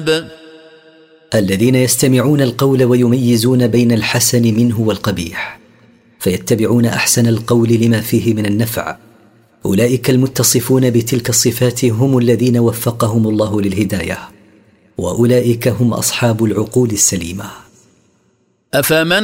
الذين يستمعون القول ويميزون بين الحسن منه والقبيح فيتبعون أحسن القول لما فيه من النفع، أولئك المتصفون بتلك الصفات هم الذين وفقهم الله للهداية، وأولئك هم أصحاب العقول السليمة. أفمن